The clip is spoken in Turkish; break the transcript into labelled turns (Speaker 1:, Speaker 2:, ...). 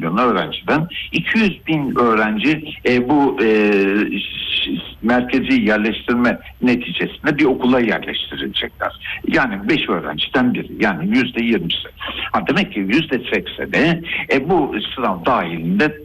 Speaker 1: milyon öğrenciden 200 bin öğrenci bu merkezi yerleştirme neticesinde bir okula yerleştirilecekler. Yani 5 öğrenciden biri, yani %20'si. Demek ki %80'i bu sınav dahilinde